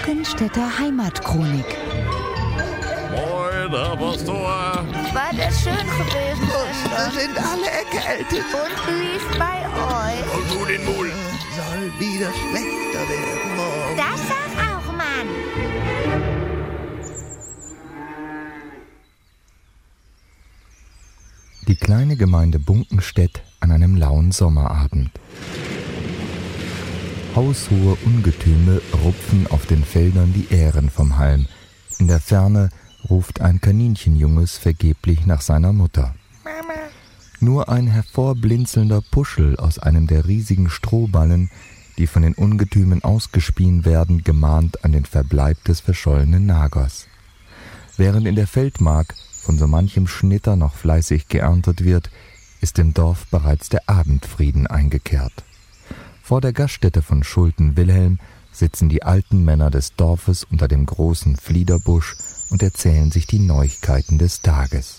Bunkenstädter Heimatchronik. Moin, Herr Pastor. War das schön gewesen? Da sind alle erkältet. Und wie ist bei euch? Und du den Mul. Soll wieder schlechter werden morgen. Das sag auch, Mann. Die kleine Gemeinde Bunkenstedt an einem lauen Sommerabend. Haushohe Ungetüme rupfen auf den Feldern die Ähren vom Halm. In der Ferne ruft ein Kaninchenjunges vergeblich nach seiner Mutter. Mama. Nur ein hervorblinzelnder Puschel aus einem der riesigen Strohballen, die von den Ungetümen ausgespien werden, gemahnt an den Verbleib des verschollenen Nagers. Während in der Feldmark von so manchem Schnitter noch fleißig geerntet wird, ist im Dorf bereits der Abendfrieden eingekehrt. Vor der Gaststätte von Schulten-Wilhelm sitzen die alten Männer des Dorfes unter dem großen Fliederbusch und erzählen sich die Neuigkeiten des Tages.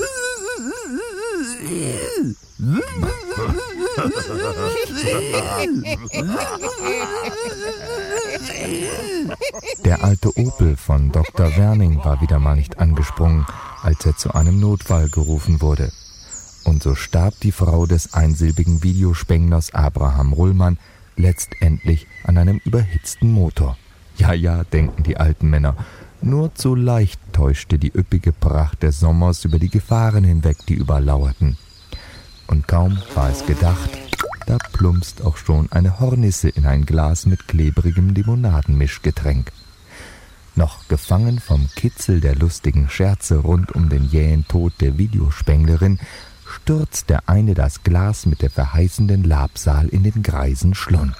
Der alte Opel von Dr. Werning war wieder mal nicht angesprungen, als er zu einem Notfall gerufen wurde. Und so starb die Frau des einsilbigen Videospenglers Abraham Rullmann letztendlich an einem überhitzten Motor. Ja, denken die alten Männer, nur zu leicht täuschte die üppige Pracht des Sommers über die Gefahren hinweg, die überlauerten. Und kaum war es gedacht, da plumpst auch schon eine Hornisse in ein Glas mit klebrigem Limonadenmischgetränk. Noch gefangen vom Kitzel der lustigen Scherze rund um den jähen Tod der Videospenglerin, stürzt der eine das Glas mit der verheißenden Labsal in den greisen Schlund.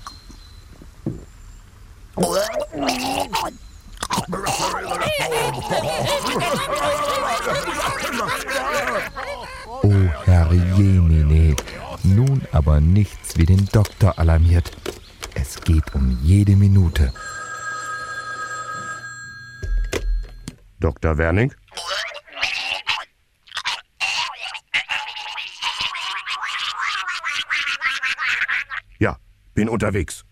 Oh Herr Jemine, nun aber nichts wie den Doktor alarmiert. Es geht um jede Minute. Dr. Werning? Ja, bin unterwegs.